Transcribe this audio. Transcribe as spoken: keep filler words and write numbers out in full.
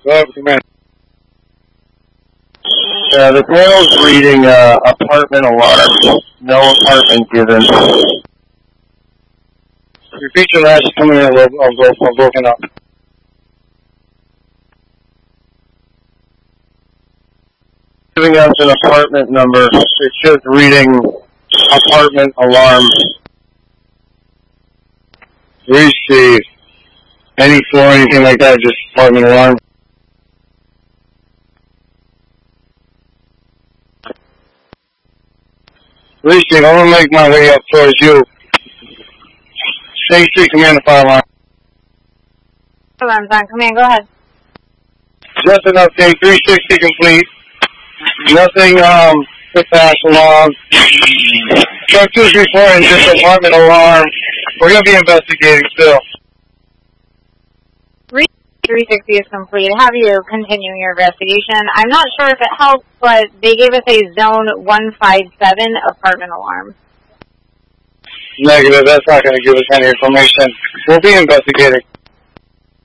Go ahead, command. Uh, the panel's reading uh, apartment alarm. No apartment given. Repeat your last coming in a little, a little, a broken up. Giving us an apartment number. It's just reading apartment alarm. Receive. Any floor, anything like that, just apartment alarm. Receive. I'm going to make my way up towards you. State Street, command the fire alarm. Alarm's on command, go ahead. Just enough, day three sixty complete. Nothing, um, to pass along. Truck two's reporting just apartment alarm. We're going to be investigating still. three sixty is complete. Have you continue your investigation? I'm not sure if it helps, but they gave us a zone one five seven apartment alarm. Negative, that's not going to give us any information. We'll be investigating.